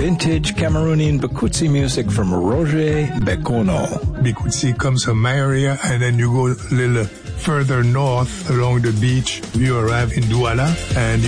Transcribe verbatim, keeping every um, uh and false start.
vintage Cameroonian Bikutsi music from Roger Bekono. Bikutsi comes from my area, and then you go a little further north along the beach, you arrive in Douala, and